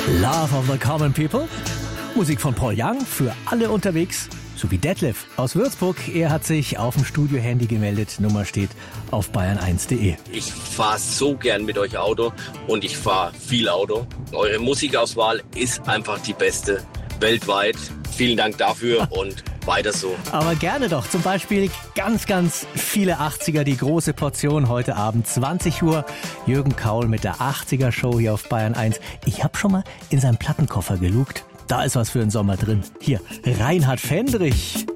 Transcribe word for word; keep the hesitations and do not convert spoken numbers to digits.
Love of the Common People. Musik von Paul Young für alle unterwegs, sowie Detlef aus Würzburg. Er hat sich auf dem Studio-Handy gemeldet. Nummer steht auf bayern eins punkt de. Ich fahre so gern mit euch Auto und ich fahre viel Auto. Eure Musikauswahl ist einfach die beste weltweit. Vielen Dank dafür und weiter so. Aber gerne doch. Zum Beispiel ganz, ganz viele achtziger. Die große Portion heute Abend, zwanzig Uhr. Jürgen Kaul mit der achtziger-Show hier auf Bayern eins. Ich habe schon mal in seinen Plattenkoffer gelugt. Da ist was für den Sommer drin. Hier, Reinhard Fendrich.